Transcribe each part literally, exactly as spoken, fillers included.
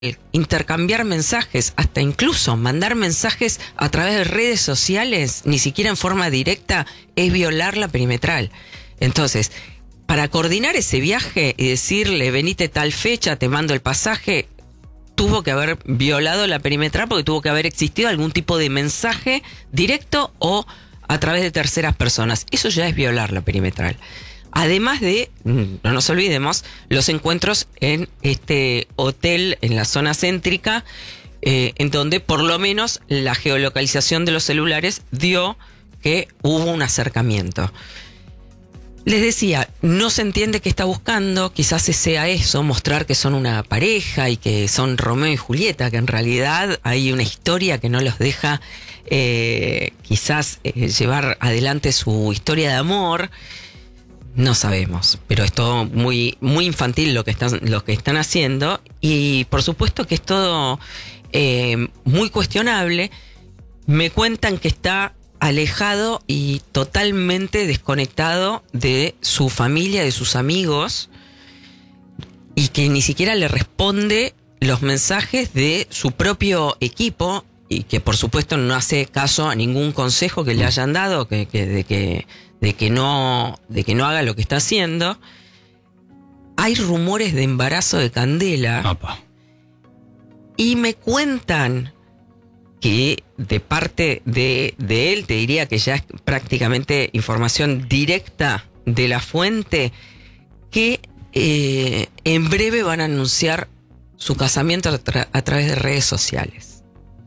intercambiar mensajes, hasta incluso mandar mensajes a través de redes sociales, ni siquiera en forma directa, es violar la perimetral. Entonces, para coordinar ese viaje y decirle, venite tal fecha, te mando el pasaje, tuvo que haber violado la perimetral porque tuvo que haber existido algún tipo de mensaje directo o a través de terceras personas. Eso ya es violar la perimetral. Además de, no nos olvidemos, los encuentros en este hotel en la zona céntrica, eh, en donde por lo menos la geolocalización de los celulares dio que hubo un acercamiento. Les decía, no se entiende qué está buscando, quizás sea eso, mostrar que son una pareja y que son Romeo y Julieta, que en realidad hay una historia que no los deja eh, quizás eh, llevar adelante su historia de amor. No sabemos, pero es todo muy, muy infantil lo que están, lo que están haciendo, y por supuesto que es todo eh, muy cuestionable. Me cuentan que está alejado y totalmente desconectado de su familia, de sus amigos, y que ni siquiera le responde los mensajes de su propio equipo, y que por supuesto no hace caso a ningún consejo que le hayan dado, que, que, de que de que no de que no haga lo que está haciendo. Hay rumores de embarazo de Candela. Opa. Y me cuentan que de parte de, de él, te diría que ya es prácticamente información directa de la fuente, que eh, en breve van a anunciar su casamiento a, tra- a través de redes sociales.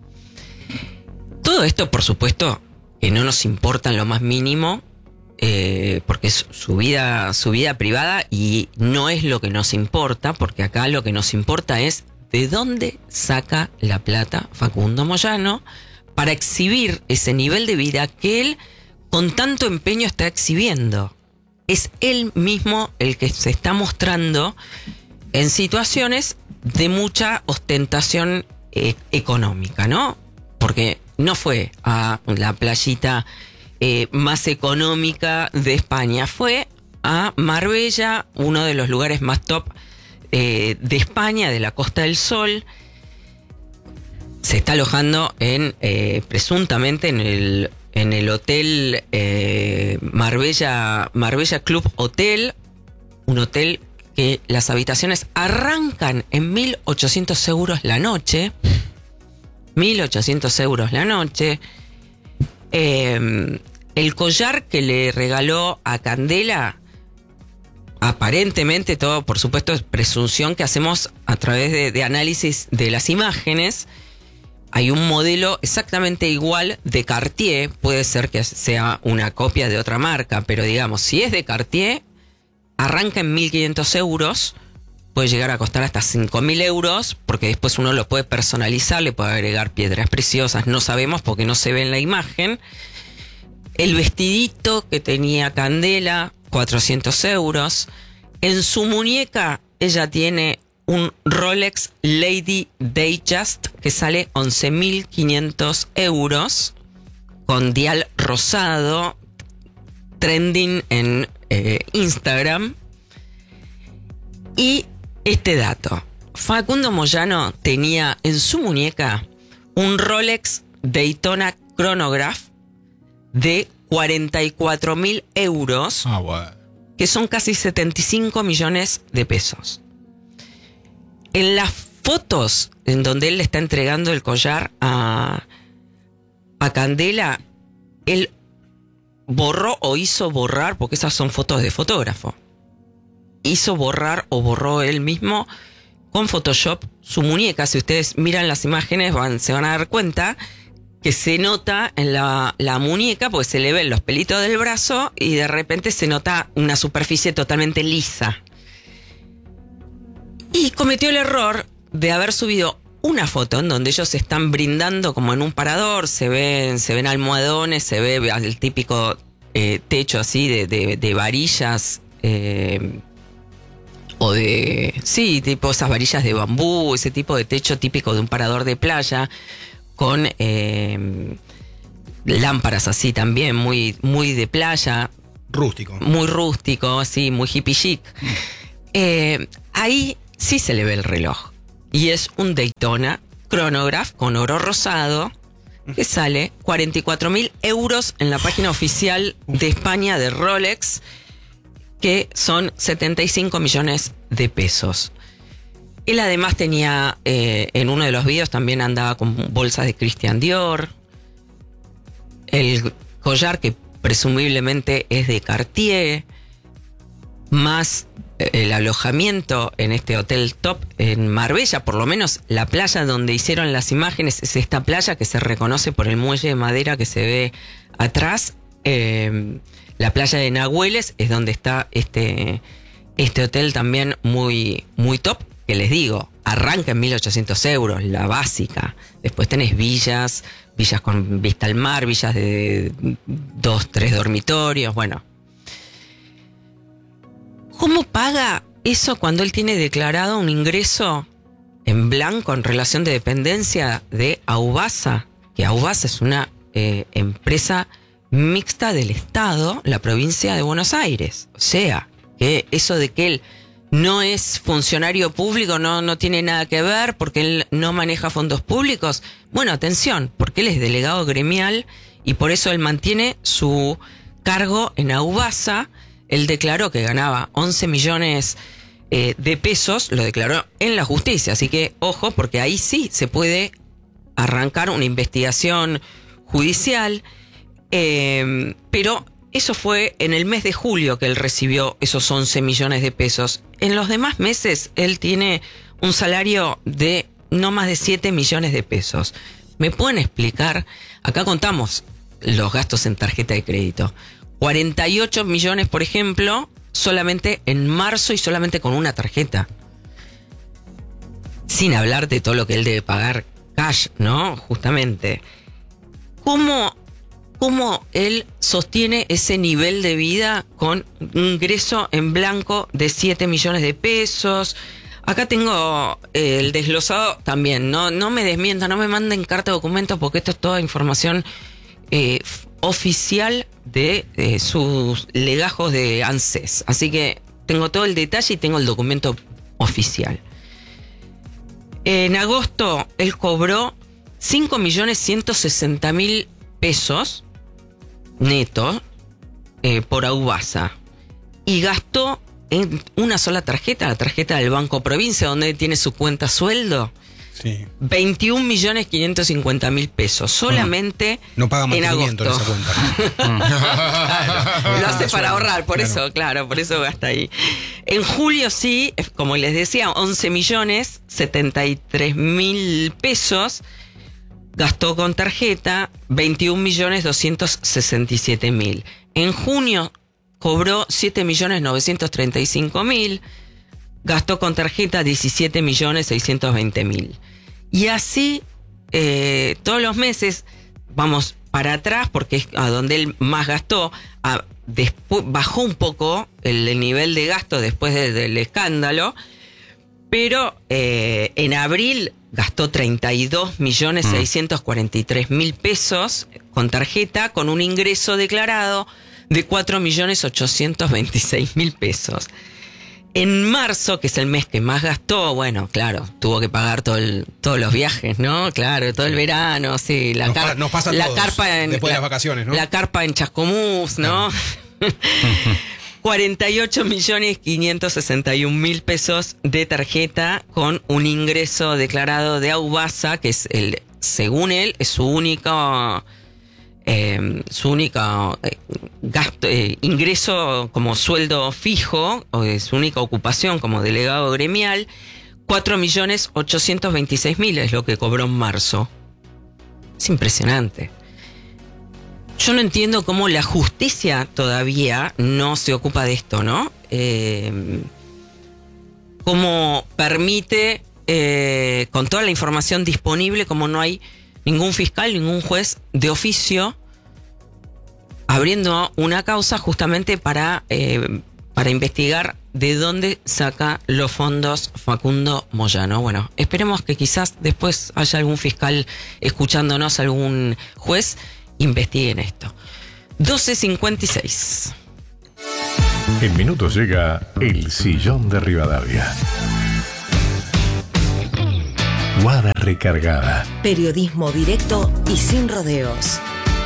Todo esto, por supuesto, que no nos importa en lo más mínimo, Eh, porque es su vida, su vida privada, y no es lo que nos importa, porque acá lo que nos importa es de dónde saca la plata Facundo Moyano para exhibir ese nivel de vida que él con tanto empeño está exhibiendo. Es él mismo el que se está mostrando en situaciones de mucha ostentación eh, económica, ¿no? Porque no fue a la playita Eh, más económica de España, fue a Marbella, uno de los lugares más top eh, de España, de la Costa del Sol. Se está alojando en eh, presuntamente en el en el hotel eh, Marbella Marbella Club Hotel, un hotel que las habitaciones arrancan en mil ochocientos euros la noche, mil ochocientos euros la noche. Eh, El collar que le regaló a Candela, aparentemente, todo por supuesto es presunción que hacemos a través de, de análisis de las imágenes. Hay un modelo exactamente igual de Cartier, puede ser que sea una copia de otra marca, pero digamos, si es de Cartier, arranca en mil quinientos euros, puede llegar a costar hasta cinco mil euros, porque después uno lo puede personalizar, le puede agregar piedras preciosas, no sabemos porque no se ve en la imagen. El vestidito que tenía Candela, cuatrocientos euros. En su muñeca, ella tiene un Rolex Lady Datejust que sale once mil quinientos euros, con dial rosado, trending en eh, Instagram. Y este dato: Facundo Moyano tenía en su muñeca un Rolex Daytona Chronograph de cuarenta y cuatro mil euros, ah, bueno. que son casi setenta y cinco millones de pesos. En las fotos en donde él le está entregando el collar a, a Candela, él borró o hizo borrar, porque esas son fotos de fotógrafo, hizo borrar o borró él mismo con Photoshop su muñeca. Si ustedes miran las imágenes van, se van a dar cuenta que se nota en la, la muñeca, porque se le ven los pelitos del brazo y de repente se nota una superficie totalmente lisa. Y cometió el error de haber subido una foto en donde ellos están brindando como en un parador, se ven, se ven almohadones, se ve el típico eh, techo así de, de, de varillas, eh, o de, sí, tipo esas varillas de bambú, ese tipo de techo típico de un parador de playa, con eh, lámparas así también, muy, muy de playa. Rústico. Muy rústico, así, muy hippie chic. Eh, ahí sí se le ve el reloj. y es un Daytona Chronograph con oro rosado que sale cuarenta y cuatro mil euros en la página oficial de España de Rolex, que son setenta y cinco millones de pesos. Él además tenía, eh, en uno de los videos también andaba con bolsas de Christian Dior. El collar que presumiblemente es de Cartier, más el alojamiento en este hotel top en Marbella, por lo menos la playa donde hicieron las imágenes es esta playa que se reconoce por el muelle de madera que se ve atrás. Eh, la playa de Nahueles es donde está este, este hotel también muy, muy top, que les digo, arranca en mil ochocientos euros, la básica. Después tenés villas, villas con vista al mar, villas de dos, tres dormitorios, bueno. ¿Cómo paga eso cuando él tiene declarado un ingreso en blanco en relación de dependencia de Aubasa? Que Aubasa es una eh, empresa mixta del Estado, la provincia de Buenos Aires. O sea, que eso de que él no es funcionario público no, no tiene nada que ver porque él no maneja fondos públicos. Bueno, atención, porque él es delegado gremial y por eso él mantiene su cargo en Aubasa. Él declaró que ganaba once millones eh, de pesos, lo declaró en la justicia, así que ojo, porque ahí sí se puede arrancar una investigación judicial, eh, pero eso fue en el mes de julio que él recibió esos once millones de pesos. En los demás meses él tiene un salario de no más de siete millones de pesos. ¿Me pueden explicar? Acá contamos los gastos en tarjeta de crédito. cuarenta y ocho millones, por ejemplo, solamente en marzo y solamente con una tarjeta. Sin hablar de todo lo que él debe pagar cash, ¿no? Justamente. ¿Cómo, cómo él sostiene ese nivel de vida con un ingreso en blanco de siete millones de pesos? Acá tengo eh, el desglosado también. No, no me desmientan, no me manden carta de documentos porque esto es toda información eh, oficial de eh, sus legajos de ANSES. Así que tengo todo el detalle y tengo el documento oficial. En agosto él cobró cinco millones ciento sesenta mil pesos netos eh, por Aubasa y gastó en una sola tarjeta, la tarjeta del Banco Provincia, donde tiene su cuenta sueldo. Sí. veintiún millones quinientos cincuenta mil pesos solamente no paga mantenimiento en en agosto. esa cuenta. Claro, lo hace para ahorrar, por claro. eso, claro, por eso gasta ahí. En julio sí, como les decía, once millones setenta y tres mil pesos gastó con tarjeta, veintiún millones doscientos sesenta y siete mil. En junio cobró siete millones novecientos treinta y cinco mil. Gastó con tarjeta diecisiete millones seiscientos veinte mil. Y así, eh, todos los meses, vamos para atrás, porque es a donde él más gastó. A, después, bajó un poco el, el nivel de gasto después de, del escándalo, pero eh, en abril gastó treinta y dos millones seiscientos cuarenta y tres mil pesos con tarjeta, con un ingreso declarado de cuatro millones ochocientos veintiséis mil pesos. En marzo, que es el mes que más gastó, bueno, claro, tuvo que pagar todo el, todos los viajes, ¿no? Claro, todo el verano, sí. La, nos car- pa- nos pasa la todos, carpa en después la, de las vacaciones, ¿no? La carpa en Chascomús, ¿no? Claro. cuarenta y ocho millones quinientos sesenta y un mil pesos de tarjeta con un ingreso declarado de Aubasa, que es el, según él, es su único... Eh, su único eh, gasto, eh, ingreso como sueldo fijo, o de su única ocupación como delegado gremial, cuatro millones ochocientos veintiséis mil es lo que cobró en marzo. Es impresionante. Yo no entiendo cómo la justicia todavía no se ocupa de esto, ¿no? Eh, cómo permite, eh, con toda la información disponible, como no hay ningún fiscal, ningún juez de oficio abriendo una causa justamente para, eh, para investigar de dónde saca los fondos Facundo Moyano. Bueno, esperemos que quizás después haya algún fiscal escuchándonos, algún juez, investiguen esto. doce cincuenta y seis. En minutos llega El Sillón de Rivadavia. Guada Recargada. Periodismo directo y sin rodeos.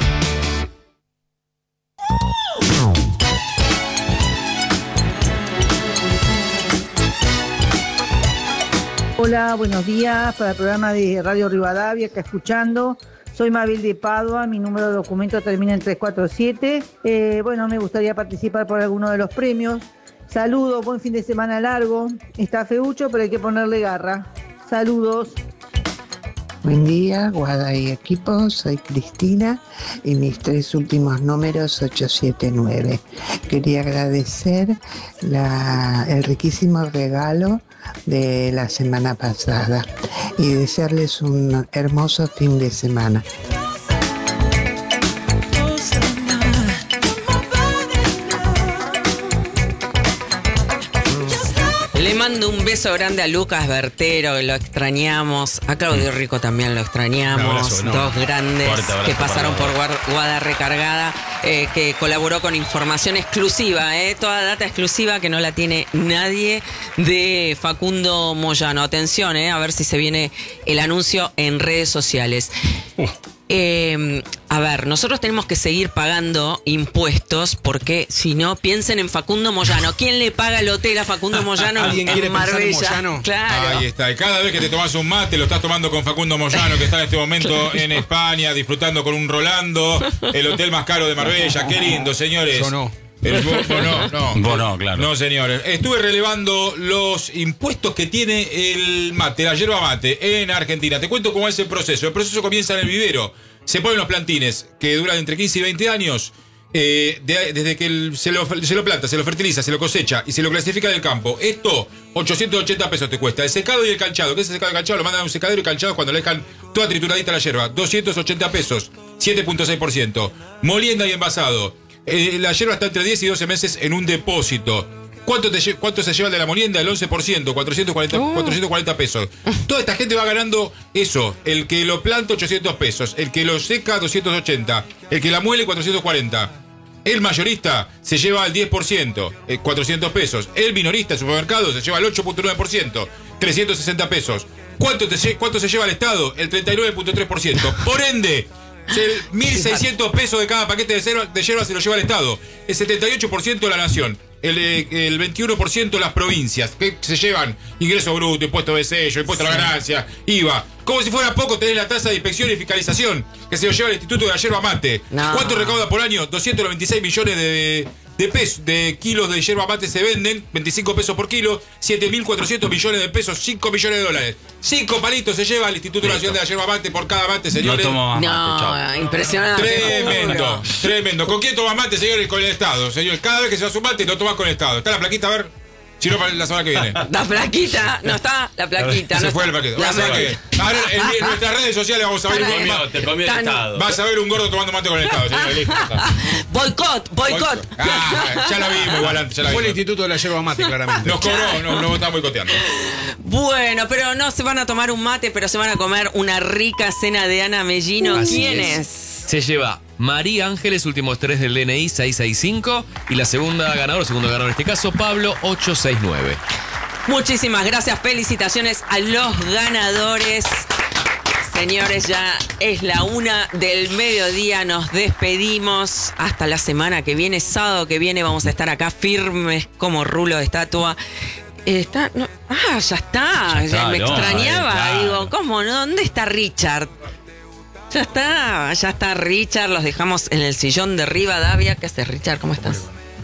Hola, buenos días para el programa de Radio Rivadavia, que escuchando. Soy Mabel de Padua, mi número de documento termina en tres cuatro siete. Eh, bueno, me gustaría participar por alguno de los premios. Saludos, buen fin de semana largo. Está feucho, pero hay que ponerle garra. Saludos. Buen día, Guada y equipo, soy Cristina y mis tres últimos números ocho siete nueve. Quería agradecer la, el riquísimo regalo de la semana pasada y desearles un hermoso fin de semana. Le mando un beso grande a Lucas Bertero, que lo extrañamos. A Claudio Rico también lo extrañamos. Abrazo, no. Dos grandes que pasaron por Guarda. Guada Recargada, eh, que colaboró con información exclusiva, eh, toda data exclusiva que no la tiene nadie, de Facundo Moyano. Atención, eh, a ver si se viene el anuncio en redes sociales. Uh. Eh, a ver, nosotros tenemos que seguir pagando impuestos porque si no, piensen en Facundo Moyano. ¿Quién le paga el hotel a Facundo Moyano ¿Alguien en quiere Marbella? pensar en Moyano? Claro. Ahí está. Y cada vez que te tomas un mate, lo estás tomando con Facundo Moyano, que está en este momento en España, disfrutando con un Rolando, el hotel más caro de Marbella. Qué lindo, señores. Yo no. El, vos, vos no, no. Vos no, claro. No, señores. Estuve relevando los impuestos que tiene el mate, la yerba mate, en Argentina. Te cuento cómo es el proceso. El proceso comienza en el vivero. Se ponen los plantines, que duran entre quince y veinte años. Eh, de, desde que el, se, lo, se lo planta, se lo fertiliza, se lo cosecha y se lo clasifica del campo. Esto, ochocientos ochenta pesos te cuesta. El secado y el calchado. ¿Qué es el secado y el calchado? Lo mandan a un secadero y calchado cuando le dejan toda trituradita la yerba. doscientos ochenta pesos, siete punto seis por ciento. Molienda y envasado. Eh, la yerba está entre diez y doce meses en un depósito. ¿Cuánto, te, ¿Cuánto se lleva de la molienda? El once por ciento, cuatrocientos cuarenta, uh. cuatrocientos cuarenta pesos. Toda esta gente va ganando eso. El que lo planta, ochocientos pesos. El que lo seca, doscientos ochenta. El que la muele, cuatrocientos cuarenta. El mayorista se lleva el diez por ciento, eh, cuatrocientos pesos. El minorista, el supermercado, se lleva el ocho punto nueve por ciento, trescientos sesenta pesos. ¿Cuánto, te, ¿Cuánto se lleva el Estado? El treinta y nueve punto tres por ciento. Por ende, mil seiscientos pesos de cada paquete de yerba, de yerba se lo lleva el Estado. El setenta y ocho por ciento la nación. El, el veintiuno por ciento las provincias, que se llevan ingreso bruto, impuesto de sello, impuesto a la ganancia, I V A. Como si fuera poco tener la tasa de inspección y fiscalización que se lo lleva el Instituto de la Yerba Mate. No. ¿Cuánto recauda por año? doscientos noventa y seis millones de, de pesos, de kilos de yerba mate se venden, veinticinco pesos por kilo, siete mil cuatrocientos millones de pesos, cinco millones de dólares. Cinco palitos se lleva el Instituto Nacional de la Yerba Mate por cada mate, señores. No, tomo no mate, impresionante. Tremendo, tremendo. ¿Con quién toma mate, señores? Con el Estado, señor. Cada vez que se va a su mate, lo tomas con el Estado. Está la plaquita, a ver. Si no, para la semana que viene. La plaquita, no está la plaquita. Se no fue está. la plaquita. La semana que viene. Ahora en, en nuestras redes sociales vamos a ver un gordo. Te comió el Estado. Vas a ver un gordo tomando mate con el Estado, señor. Boicot, boicot. Ah, ya la vimos igual antes. Ya la Fue vimos. el Instituto de la Yerba Mate, claramente. Nos cobró, no, nos están boicoteando. Bueno, pero no se van a tomar un mate, pero se van a comer una rica cena de Ana Mellino. Así ¿Quién es? es? Se lleva María Ángeles, últimos tres del D N I, seiscientos sesenta y cinco. Y la segunda ganadora, segundo ganador en este caso, Pablo, ochocientos sesenta y nueve. Muchísimas gracias, felicitaciones a los ganadores. Señores, ya es la una del mediodía, nos despedimos hasta la semana que viene, sábado que viene vamos a estar acá firmes como rulo de estatua. Está, no, ah, ya está, Ya está, me no, extrañaba, claro. digo, ¿cómo? ¿Dónde está Richard? Ya está, ya está Richard, los dejamos en el sillón de Rivadavia. ¿Qué haces, Richard? ¿Cómo estás?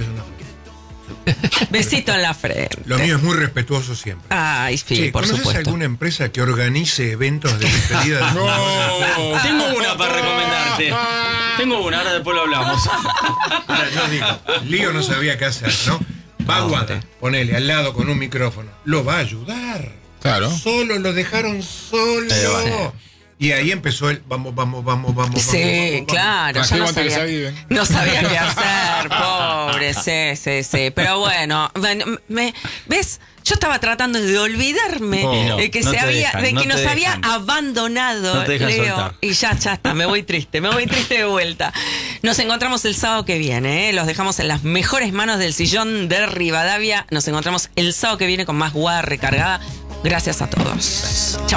Besito en la frente. Lo mío es muy respetuoso siempre. Ay, sí, Che, por ¿conoces supuesto. alguna empresa que organice eventos de despedida? de- No. Tengo una para recomendarte. Tengo una, ahora después lo hablamos. Ahora, yo digo, Lío no sabía qué hacer, ¿no? Va a Guada, ponele al lado con un micrófono. Lo va a ayudar. Claro. Solo lo dejaron solo. Y ahí empezó el vamos, vamos, vamos, vamos. Sí, vamos, vamos, claro, Así ya no aguanta que sabía, se aviven. no sabía qué hacer, pobre, sí, sí, sí. Pero bueno, bueno, me, ¿ves? Yo estaba tratando de olvidarme Oh, de que no se te había, dejan, de no que te nos había dejan. abandonado, No te dejan Leo. soltar. Y ya, ya está, me voy triste, me voy triste de vuelta. Nos encontramos el sábado que viene, ¿eh? Los dejamos en las mejores manos del sillón de Rivadavia. Nos encontramos el sábado que viene con más Guada Recargada. Gracias a todos. Chau.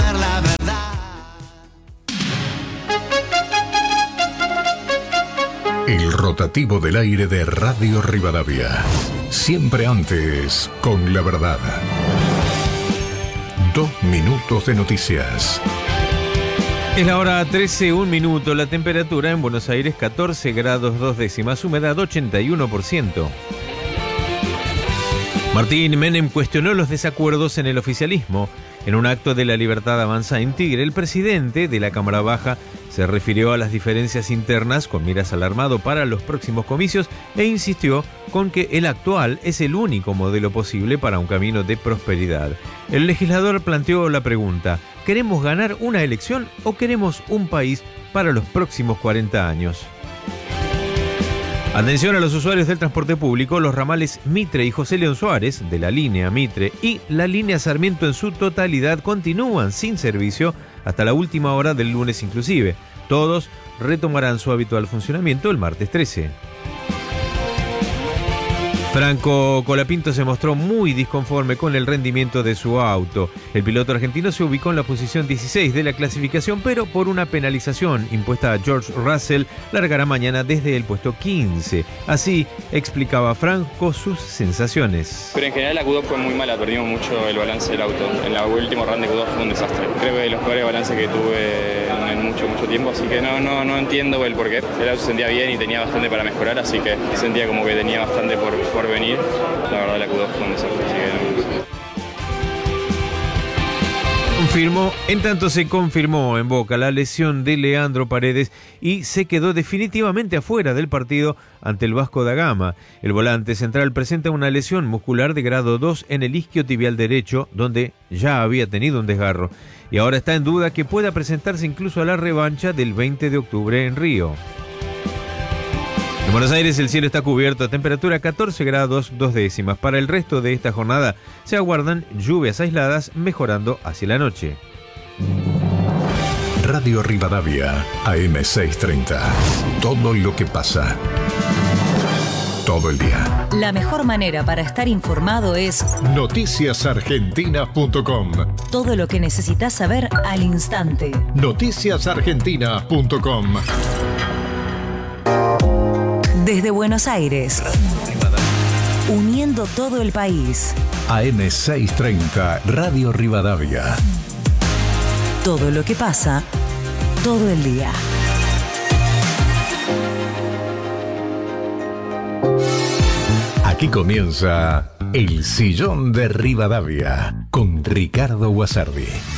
El rotativo del aire de Radio Rivadavia. Siempre antes con la verdad. Dos minutos de noticias. Es la hora trece, un minuto. La temperatura en Buenos Aires catorce grados dos décimas, humedad ochenta y uno por ciento. Martín Menem cuestionó los desacuerdos en el oficialismo. En un acto de La Libertad Avanza en Tigre, el presidente de la Cámara Baja se refirió a las diferencias internas con miras al armado para los próximos comicios e insistió con que el actual es el único modelo posible para un camino de prosperidad. El legislador planteó la pregunta: ¿queremos ganar una elección o queremos un país para los próximos cuarenta años? Atención a los usuarios del transporte público. Los ramales Mitre y José León Suárez, de la línea Mitre y la línea Sarmiento en su totalidad, continúan sin servicio hasta la última hora del lunes inclusive. Todos retomarán su habitual funcionamiento el martes trece. Franco Colapinto se mostró muy disconforme con el rendimiento de su auto. El piloto argentino se ubicó en la posición dieciséis de la clasificación, pero por una penalización impuesta a George Russell, largará mañana desde el puesto quince. Así explicaba Franco sus sensaciones. Pero en general la Q dos fue muy mala, perdimos mucho el balance del auto. En la última run de Q dos fue un desastre. Creo que de los peores balances que tuve en mucho, mucho tiempo, así que no, no, no entiendo el porqué. El auto se sentía bien y tenía bastante para mejorar, así que sentía como que tenía bastante por, por venir. La verdad la Q dos fue un desastre, así que no. Confirmó, en tanto se confirmó en Boca la lesión de Leandro Paredes y se quedó definitivamente afuera del partido ante el Vasco da Gama. El volante central presenta una lesión muscular de grado dos en el isquiotibial derecho, donde ya había tenido un desgarro, y ahora está en duda que pueda presentarse incluso a la revancha del veinte de octubre en Río. En Buenos Aires el cielo está cubierto a temperatura catorce grados dos décimas. Para el resto de esta jornada se aguardan lluvias aisladas, mejorando hacia la noche. Radio Rivadavia, A M seiscientos treinta. Todo lo que pasa. Todo el día. La mejor manera para estar informado es noticias argentina punto com. Todo lo que necesitas saber al instante. noticias argentina punto com. Desde Buenos Aires, uniendo todo el país. A M seiscientos treinta, Radio Rivadavia. Todo lo que pasa, todo el día. Aquí comienza El Sillón de Rivadavia con Ricardo Guasardi.